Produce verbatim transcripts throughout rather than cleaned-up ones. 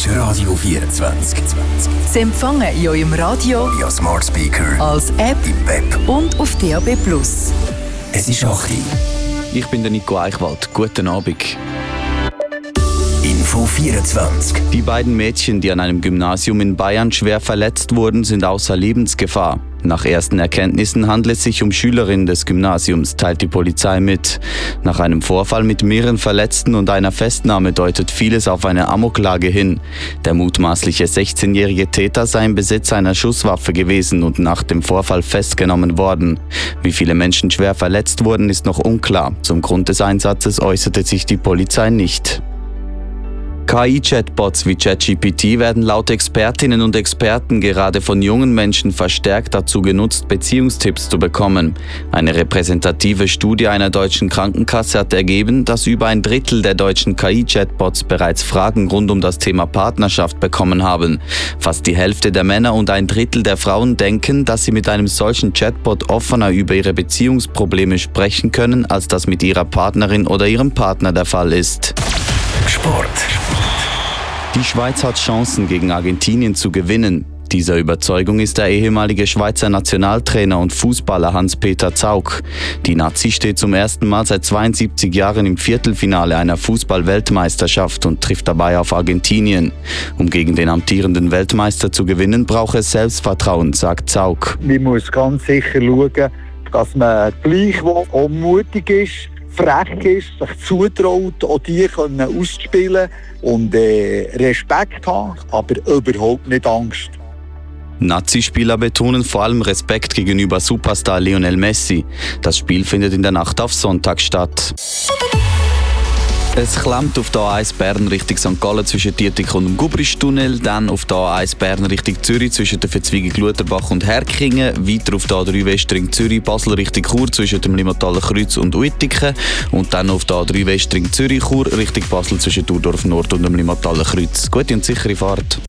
ist Radio vierundzwanzig. Sie empfangen in eurem Radio, via Smart Speaker, als App im Web und auf D A B plus. Es ist acht Uhr. Ich bin der Nico Eichwald. Guten Abend. Info vierundzwanzig. Die beiden Mädchen, die an einem Gymnasium in Bayern schwer verletzt wurden, sind außer Lebensgefahr. Nach ersten Erkenntnissen handelt es sich um Schülerinnen des Gymnasiums, teilt die Polizei mit. Nach einem Vorfall mit mehreren Verletzten und einer Festnahme deutet vieles auf eine Amoklage hin. Der mutmaßliche sechzehnjährige Täter sei im Besitz einer Schusswaffe gewesen und nach dem Vorfall festgenommen worden. Wie viele Menschen schwer verletzt wurden, ist noch unklar. Zum Grund des Einsatzes äußerte sich die Polizei nicht. K I-Chatbots wie ChatGPT werden laut Expertinnen und Experten gerade von jungen Menschen verstärkt dazu genutzt, Beziehungstipps zu bekommen. Eine repräsentative Studie einer deutschen Krankenkasse hat ergeben, dass über ein Drittel der deutschen K I-Chatbots bereits Fragen rund um das Thema Partnerschaft bekommen haben. Fast die Hälfte der Männer und ein Drittel der Frauen denken, dass sie mit einem solchen Chatbot offener über ihre Beziehungsprobleme sprechen können, als das mit ihrer Partnerin oder ihrem Partner der Fall ist. Sport. Die Schweiz hat Chancen, gegen Argentinien zu gewinnen. Dieser Überzeugung ist der ehemalige Schweizer Nationaltrainer und Fußballer Hans-Peter Zaugg. Die Nazi steht zum ersten Mal seit zweiundsiebzig Jahren im Viertelfinale einer Fußball-Weltmeisterschaft und trifft dabei auf Argentinien. Um gegen den amtierenden Weltmeister zu gewinnen, braucht es Selbstvertrauen, sagt Zaugg. Man muss ganz sicher schauen, dass man gleichwohl auch mutig ist, frech ist, sich zutraut, auch die können auszuspielen und äh, Respekt haben, aber überhaupt nicht Angst. Nazi-Spieler betonen vor allem Respekt gegenüber Superstar Lionel Messi. Das Spiel findet in der Nacht auf Sonntag statt. Es klemmt auf der A eins Bern Richtung Sankt Gallen zwischen Dietik und dem Gubristunnel, dann auf der A eins Bern Richtung Zürich zwischen der Verzweigung Lutherbach und Herkingen, weiter auf der A drei Westring Zürich Basel Richtung Chur zwischen dem Limmataler Kreuz und Uitiken und dann auf der A drei Westring Zürich Chur Richtung Basel zwischen Thurdorf Nord und dem Limmataler Kreuz. Gute und sichere Fahrt.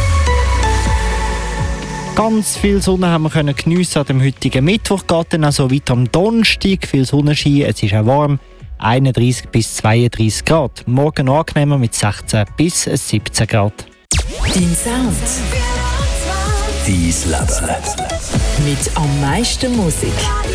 Ganz viel Sonne haben wir können geniessen an dem heutigen Mittwoch. Geht dann also weiter am Donnerstag. Viel Sonnenschein, es ist auch warm. einunddreissig bis zweiunddreissig Grad. Morgen angenehmer mit sechzehn bis siebzehn Grad. Dein Sound. Dein Leben. Mit am meisten Musik.